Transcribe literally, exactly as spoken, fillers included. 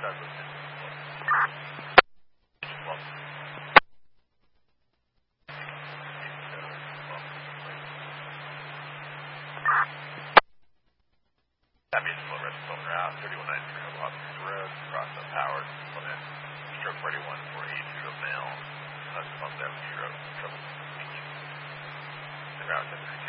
That means full rest phone route, thirty-one ninety-three Los Angeles Road, cross up Howard, Plymouth, stroke forty-one four eight zero mail, that's one seven zero, trouble speaking. The route